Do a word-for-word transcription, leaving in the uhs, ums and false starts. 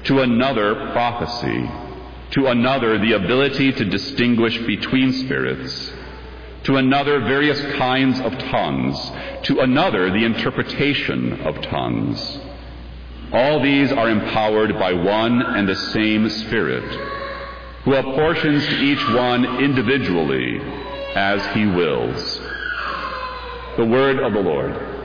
to another prophecy, to another the ability to distinguish between spirits, to another various kinds of tongues, to another the interpretation of tongues. All these are empowered by one and the same Spirit, who apportions to each one individually as he wills. The word of the Lord.